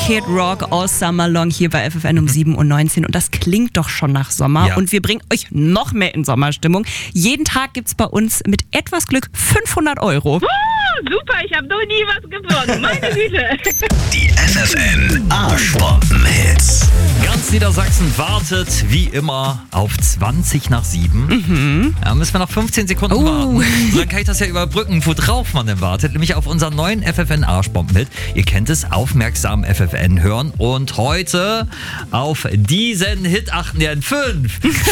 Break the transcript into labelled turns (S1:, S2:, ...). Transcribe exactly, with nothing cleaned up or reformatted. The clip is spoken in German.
S1: Kid Rock All Summer Long hier bei F F N um sieben Uhr neunzehn. Und das klingt doch schon nach Sommer.
S2: Ja.
S1: Und wir bringen euch noch mehr in Sommerstimmung. Jeden Tag gibt's bei uns mit etwas Glück fünfhundert Euro.
S3: Oh, super, ich habe noch nie was gewonnen. Meine Güte.
S4: Die F F N Arschbomben-Hits.
S2: Ganz Niedersachsen wartet wie immer auf zwanzig nach sieben. Mhm. Da müssen wir noch fünfzehn Sekunden
S1: Oh.
S2: warten. Und dann kann ich das ja überbrücken, worauf man denn wartet. Nämlich auf unseren neuen F F N Arschbomben-Hit. Ihr kennt es, aufmerksam F F N hören. Und heute auf diesen Hit achten wir in fünf,